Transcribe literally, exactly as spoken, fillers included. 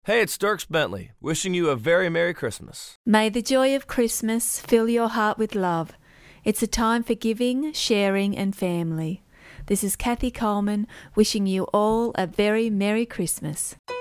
Hey, it's Dirks Bentley, wishing you a very Merry Christmas. May the joy of Christmas fill your heart with love. It's a time for giving, sharing and family. This is Kathy Coleman wishing you all a very Merry Christmas.